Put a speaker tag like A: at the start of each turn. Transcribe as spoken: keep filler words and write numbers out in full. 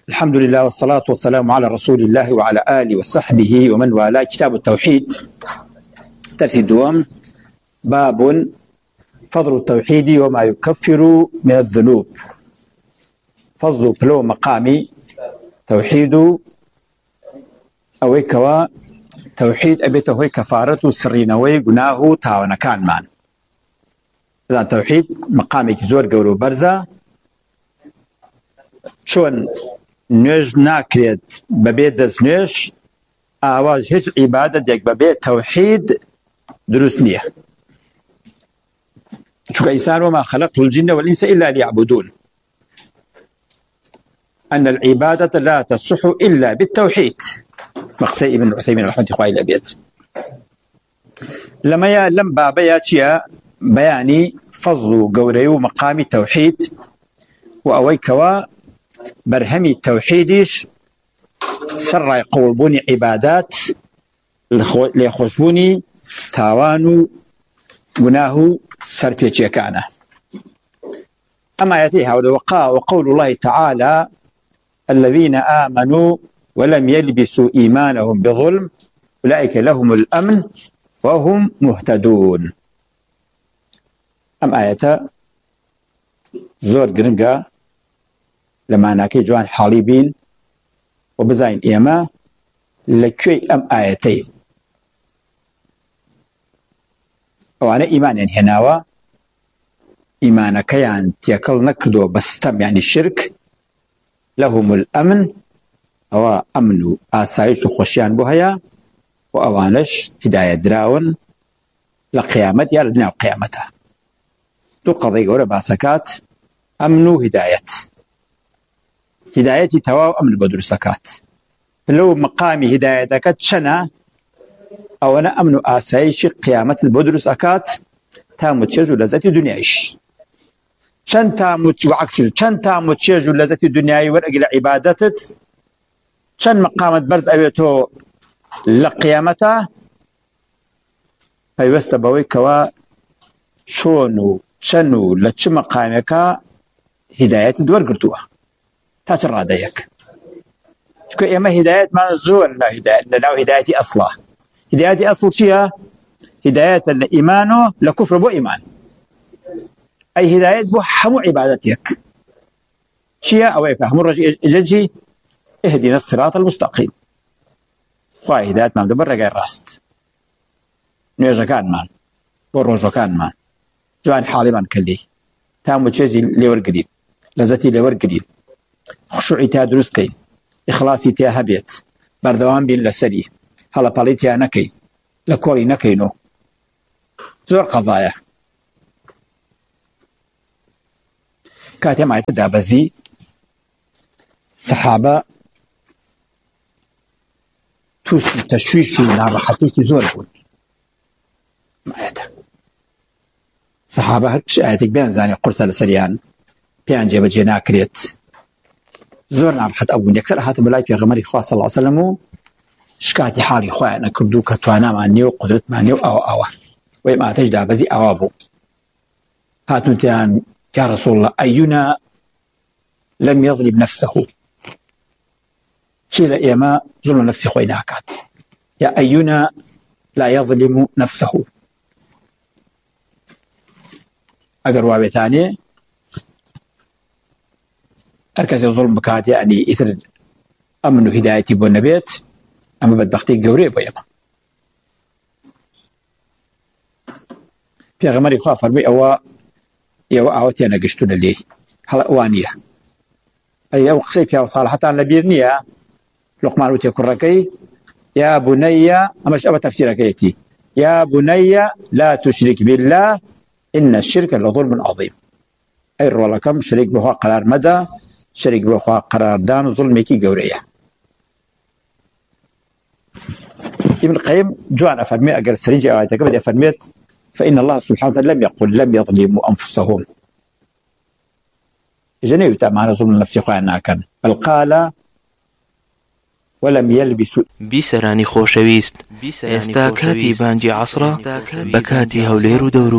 A: الحمد لله والصلاة والسلام على رسول الله وعلى آله وصحبه ومن والاه. كتاب التوحيد درس الدوام. باب فضل التوحيد وما يكفر من الذنوب. فضل فلو مقامي توحيد أويكوا توحيد أبيته هو كفارة سرينوي جناه تاونا كان مان. إذا توحيد مقامي كزور جورو برزة شون نوێژ ناکرێت بەبێ دەستنوێژ ئاواژ هیچ عیبادەتێک بەبێ تەوحید دروست نییە. چونکە ئینسان وما خلقت الجن والإنس إلا ليعبدون. أن العبادة لا تصح إلا بالتوحيد. مقصي ابن عثيمين رحمة الله عليه الأبيات. لما يا لم بابا يا بياني فضل قوري ومقام التوحيد وأويكوا برهمي التوحيدش سر يقولبوني عبادات ليخشبوني تاوانو قناه سربيتشي كان. أما يأتيها وقا وقول الله تعالى الذين آمنوا ولم يلبسوا إيمانهم بظلم أولئك لهم الأمن وهم مهتدون. أم آية زور قرنقا لما ناكي جوان حاليبين وبزاين إيما لكي أم آيتين. وأنا إيمان يعني هناوا إيمانا كيان تيكل نكدو بستم يعني الشرك لهم الأمن أو أمن آسايش وخشيان بهيا وأوانش هداية دراون لقيامت يا لدنا قيامتها دو قضية ورا باسكات أمن هداية هدايتي تواو أمن بدر سكات لو مقامي هدايتك تشنا أو أنا أمن آسايش قيامة البدر سكات تامو تشجو لذات دنيايش شن تامو وعكس شن تامو تشجو لذات دنياي ورقل عبادتت شن مقامة برز أبيتو لقيامته فيوست بوي كوا شونو شنو لتش مقامك هداية دور قرتوها تاتر هدايك شكو إما هداية ما نزور لا هداية لا هدايتي أصلا هدايتي أصل شيء هداية الإيمان لكفر بو إيمان أي هداية بو حمو عبادتك شيء أو يفهم الرجل جدي اهدنا الصراط المستقيم خواهي هداية ما مدبر غير راست نيجا كان مان وروجو كان مان جوان حالي مان كلي تامو تشيزي ليور قليل لذتي ليور قليل خشوعي تها دروس كي إخلاصي تها هبيت بردوان بين لسري هلا باليتها نكي لكولي نكينو زور قضايا كاتي معي تدابزي صحابة توش تشويش نارحتيكي زور بون معيتها صحابة هرش آياتك بيان زاني قرصة لسريان بيان جيبا جينا كريت زور نارحت أبون يكسر هاتم بلاي في غمري خواه صلى الله عليه وسلم شكاتي حالي خواه أنا كردو كتوانا معني وقدرت معني أو أو ويما تجدى بزي أوابو هاتم تيان يا رسول الله أينا لم يظلم نفسه شيل إيما ظلم نفسي خويناكات يا أينا لا يظلم نفسه أقر وابي ثاني أركز الظلم بكات يعني إثر أمن هدايتي بالنبيت أما بدبختي قوري بيما في غمري خاف فرمي أو يو أعوتي أنا قشتون اللي هلا وانية أي وقصي فيها وصالحة عن لبيرنية لقمان وتي كركي يا بني أمش أبا تفسيرك يتي يا بني لا تشرك بالله إن الشرك لظلم عظيم. أي رولكم شريك بها قرار مدى شريك بها قرار دان ظلمك قورية. ابن القيم جوان أفرمي أقر السرنجي آياتك بدي أفرميت فإن الله سبحانه وتعالى لم يقل لم يظلموا أنفسهم جنيو تأمانا ظلم نفسي خوانا كان بل قال ولم يلبسوا
B: بيسراني خوشويست استا كاتي بانجي عصرة بكاتي هوليرو دورو